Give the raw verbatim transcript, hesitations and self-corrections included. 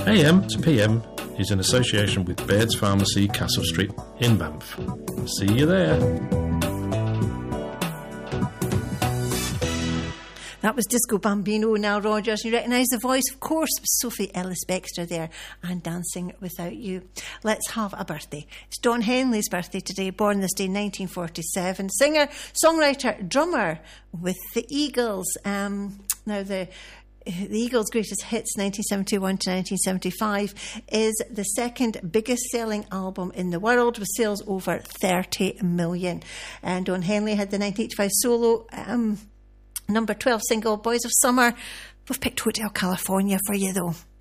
A M to P M is in association with Baird's Pharmacy, Castle Street in Banff. See you there. That was Disco Bambino, Nile Rodgers. You recognise the voice, of course, Sophie Ellis-Bextor there, and Dancing Without You. Let's have a birthday. It's Don Henley's birthday today, born this day in nineteen forty-seven. Singer, songwriter, drummer with the Eagles. Um, now, the... The Eagles' greatest hits, nineteen seventy-one to nineteen seventy-five, is the second biggest selling album in the world with sales over thirty million. And Don Henley had the nineteen eighty-five solo um, number twelve single, Boys of Summer. We've picked Hotel California for you though.